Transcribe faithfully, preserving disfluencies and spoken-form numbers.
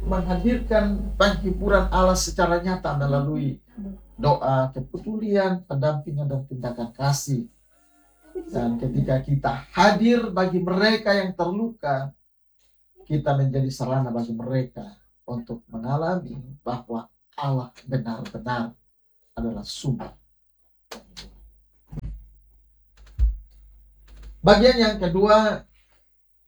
menghadirkan penghiburan Allah secara nyata melalui doa, kepedulian, pendampingan, dan tindakan kasih. Dan ketika kita hadir bagi mereka yang terluka, kita menjadi sarana bagi mereka untuk mengalami bahwa Allah benar-benar adalah sumber. Bagian yang kedua,